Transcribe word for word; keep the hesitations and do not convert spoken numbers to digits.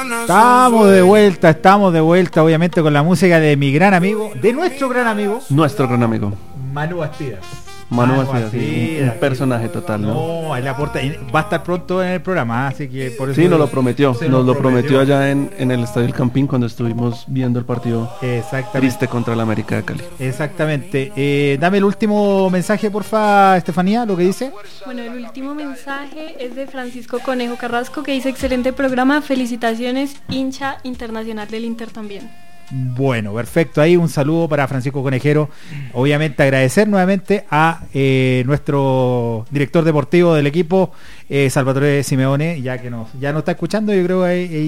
Estamos de vuelta, estamos de vuelta, obviamente con la música de mi gran amigo, de nuestro gran amigo, nuestro gran amigo Manu Bastidas. Manu Bastidas, sí, un, un personaje total, ¿no? No, él aporta, va a estar pronto en el programa, así que por eso. Sí, nos lo prometió, nos lo prometió, prometió allá en, en el Estadio El Campín cuando estuvimos viendo el partido triste contra el América de Cali. Exactamente. Eh, dame el último mensaje, porfa, Estefanía, lo que dice. Bueno, el último mensaje es de Francisco Conejo Carrasco, que dice: excelente programa, felicitaciones, hincha internacional del Inter también. Bueno, perfecto, ahí un saludo para Francisco Conejero. Obviamente agradecer nuevamente a eh, nuestro director deportivo del equipo, eh, Salvatore Simeone, ya que nos ya nos está escuchando. Yo creo que